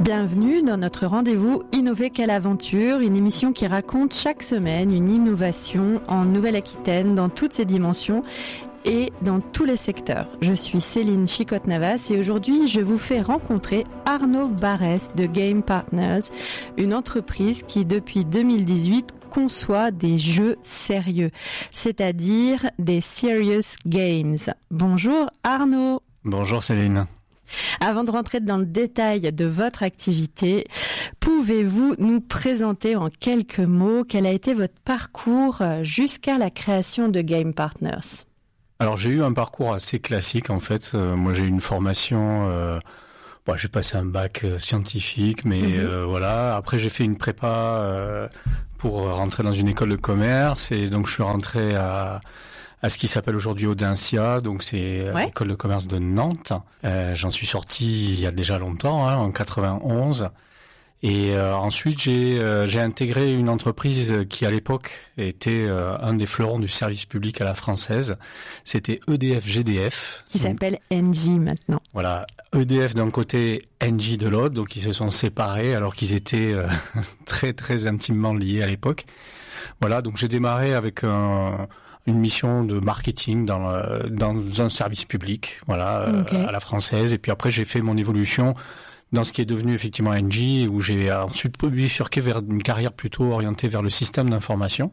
Bienvenue dans notre rendez-vous Innover quelle aventure, une émission qui raconte chaque semaine une innovation en Nouvelle-Aquitaine dans toutes ses dimensions et dans tous les secteurs. Je suis Céline Chicotte-Navas et aujourd'hui je vous fais rencontrer Arnaud Barès de Game Partners, une entreprise qui depuis 2018 conçoit des jeux sérieux, c'est-à-dire des serious games. Bonjour Arnaud. Bonjour Céline. Avant de rentrer dans le détail de votre activité, pouvez-vous nous présenter en quelques mots quel a été votre parcours jusqu'à la création de Game Partners ? Alors j'ai eu un parcours assez classique en fait. Moi j'ai eu une formation, j'ai passé un bac scientifique, mais voilà. Après j'ai fait une prépa pour rentrer dans une école de commerce et donc je suis rentré à ce qui s'appelle aujourd'hui Audencia, donc c'est l'école de commerce de Nantes. J'en suis sorti il y a déjà longtemps, en 91. Et ensuite, j'ai intégré une entreprise qui, à l'époque, était un des fleurons du service public à la française. C'était EDF-GDF. Qui s'appelle Engie maintenant. Voilà, EDF d'un côté, Engie de l'autre. Donc, ils se sont séparés alors qu'ils étaient très, très intimement liés à l'époque. Voilà, donc j'ai démarré avec une mission de marketing dans un service public, à la française. Et puis après, j'ai fait mon évolution dans ce qui est devenu effectivement Engie, où j'ai ensuite bifurqué vers une carrière plutôt orientée vers le système d'information.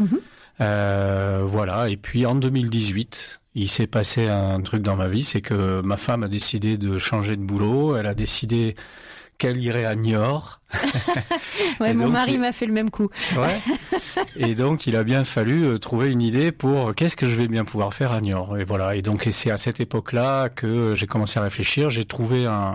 Et puis en 2018, il s'est passé un truc dans ma vie, c'est que ma femme a décidé de changer de boulot. Elle a décidé qu'elle irait à Niort. Mon mari m'a fait le même coup. C'est vrai. Et donc, il a bien fallu trouver une idée pour qu'est-ce que je vais bien pouvoir faire à Niort. Et voilà. Et donc, c'est à cette époque-là que j'ai commencé à réfléchir. J'ai trouvé un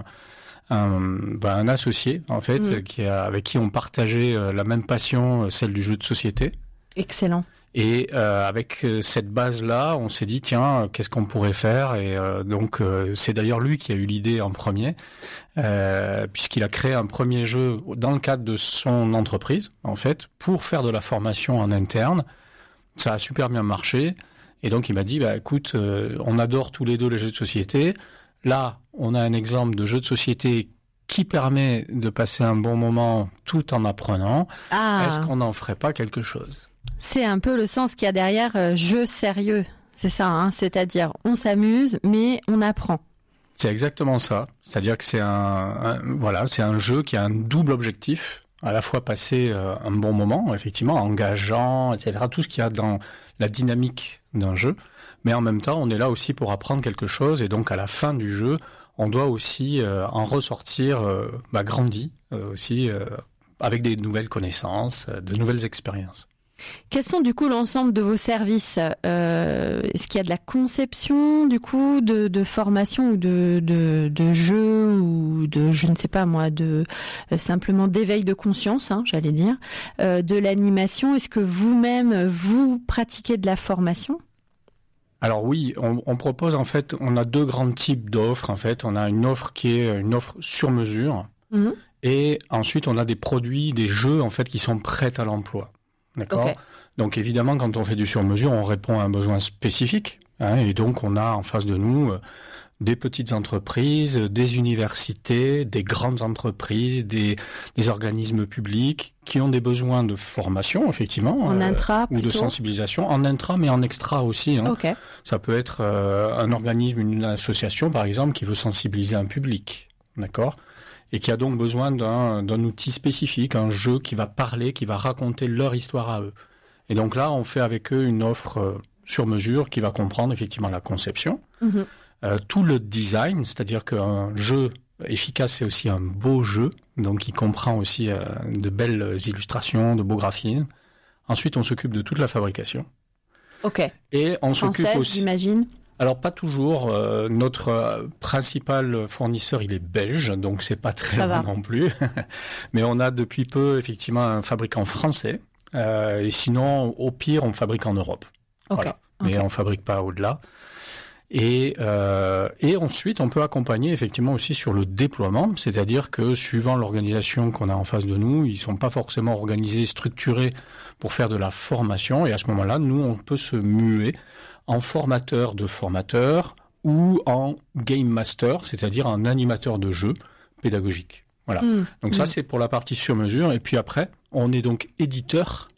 associé, en fait, avec qui on partageait la même passion, celle du jeu de société. Excellent. Et avec cette base-là, on s'est dit, tiens, qu'est-ce qu'on pourrait faire ? Et donc, c'est d'ailleurs lui qui a eu l'idée en premier, puisqu'il a créé un premier jeu dans le cadre de son entreprise, en fait, pour faire de la formation en interne. Ça a super bien marché. Et donc, il m'a dit, écoute, on adore tous les deux les jeux de société. Là, on a un exemple de jeu de société qui permet de passer un bon moment tout en apprenant. Est-ce qu'on n'en ferait pas quelque chose ? C'est un peu le sens qu'il y a derrière jeu sérieux. C'est ça, c'est-à-dire on s'amuse, mais on apprend. C'est exactement ça. C'est-à-dire que c'est c'est un jeu qui a un double objectif. À la fois passer un bon moment, effectivement, engageant, etc. Tout ce qu'il y a dans la dynamique d'un jeu. Mais en même temps, on est là aussi pour apprendre quelque chose. Et donc, à la fin du jeu, on doit aussi en ressortir grandi aussi avec des nouvelles connaissances, de nouvelles expériences. Quels sont du coup l'ensemble de vos services ? Est-ce qu'il y a de la conception du coup de formation ou de jeux ou de je ne sais pas moi simplement d'éveil de conscience, j'allais dire, de l'animation ? Est-ce que vous-même vous pratiquez de la formation ? Alors oui, on propose en fait, on a deux grands types d'offres en fait. On a une offre qui est une offre sur mesure et ensuite on a des produits, des jeux en fait qui sont prêts à l'emploi. D'accord. Okay. Donc évidemment, quand on fait du sur-mesure, on répond à un besoin spécifique. Et donc on a en face de nous des petites entreprises, des universités, des grandes entreprises, des organismes publics qui ont des besoins de formation, effectivement, en intra, ou de sensibilisation, en intra, mais en extra aussi. Okay. Ça peut être un organisme, une association, par exemple, qui veut sensibiliser un public, d'accord ? Et qui a donc besoin d'un outil spécifique, un jeu qui va parler, qui va raconter leur histoire à eux. Et donc là, on fait avec eux une offre sur mesure qui va comprendre effectivement la conception, tout le design, c'est-à-dire qu'un jeu efficace, c'est aussi un beau jeu, donc il comprend aussi de belles illustrations, de beaux graphismes. Ensuite, on s'occupe de toute la fabrication. Ok. Et on s'occupe aussi... j'imagine. Alors pas toujours. Notre principal fournisseur, il est belge, donc c'est pas très loin non plus. Mais on a depuis peu effectivement un fabricant français. Et sinon, au pire, on fabrique en Europe. Okay. Voilà. Mais on fabrique pas au-delà. Et ensuite, on peut accompagner effectivement aussi sur le déploiement, c'est-à-dire que suivant l'organisation qu'on a en face de nous, ils sont pas forcément organisés, structurés pour faire de la formation. Et à ce moment-là, nous, on peut se muer en formateur de formateurs ou en game master, c'est-à-dire un animateur de jeu pédagogique. Voilà. Donc ça, c'est pour la partie sur mesure. Et puis après, on est donc éditeur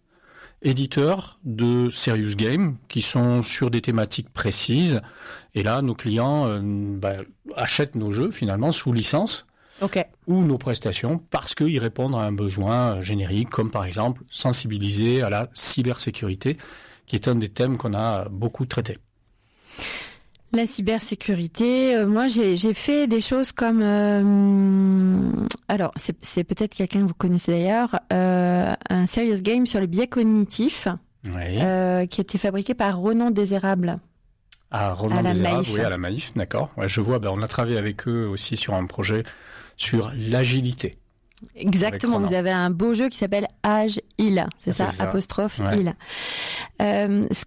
de serious games qui sont sur des thématiques précises. Et là, nos clients achètent nos jeux finalement sous licence ou nos prestations parce qu'ils répondent à un besoin générique, comme par exemple sensibiliser à la cybersécurité, qui est un des thèmes qu'on a beaucoup traité. La cybersécurité, moi j'ai fait des choses comme... alors, c'est peut-être quelqu'un que vous connaissez d'ailleurs, un serious game sur le biais cognitif, qui a été fabriqué par Renan Désérable. Ah, Renan Désérable, oui, à la Maïf, d'accord. Ouais, je vois, on a travaillé avec eux aussi sur un projet sur l'agilité. Exactement, vous avez un beau jeu qui s'appelle Agile, c'est ça, apostrophe il. Ce